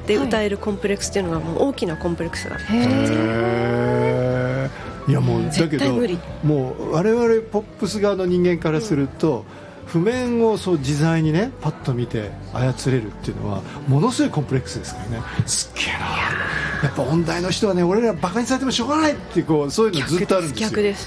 って歌えるコンプレックスっていうのがもう大きなコンプレックスがいやもうだけどもう我々ポップス側の人間からすると、譜面をそう自在にねパッと見て操れるっていうのはものすごいコンプレックスですからね。すっげえな、やっぱ音大の人はね俺らバカにされてもしょうがないってこうそういうのずっとあるんですよ。 逆です。